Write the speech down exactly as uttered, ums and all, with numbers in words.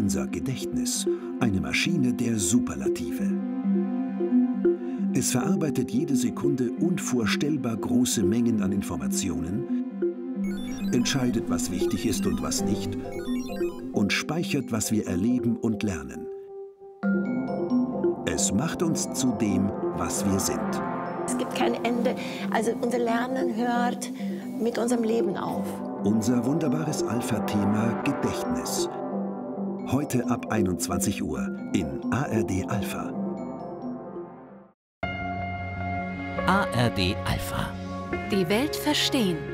unser Gedächtnis, eine Maschine der Superlative. Es verarbeitet jede Sekunde unvorstellbar große Mengen an Informationen, entscheidet, was wichtig ist und was nicht, und speichert, was wir erleben und lernen. Es macht uns zu dem, was wir sind. Es gibt kein Ende. Also unser Lernen hört mit unserem Leben auf. Unser wunderbares Alpha-Thema Gedächtnis. Heute ab einundzwanzig Uhr in A R D Alpha. A R D Alpha. Die Welt verstehen.